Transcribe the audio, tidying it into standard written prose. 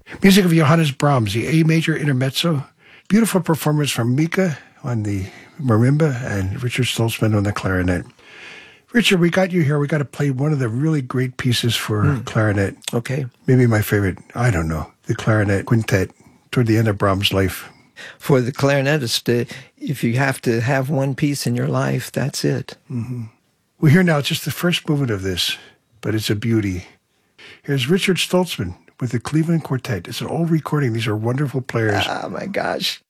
Music of Johannes Brahms, the A major intermezzo. Beautiful performance from Mika on the marimba and Richard Stoltzman on the clarinet. Richard, we got you here. We got to play one of the really great pieces for clarinet. Okay. Maybe my favorite, I don't know, the clarinet quintet toward the end of Brahms' life. For the clarinetist, if you have to have one piece in your life, that's it. Mm-hmm. We hear now just the first movement of this, but it's a beauty. Here's Richard Stoltzman with the Cleveland Quartet. It's an old recording. These are wonderful players. Oh, my gosh.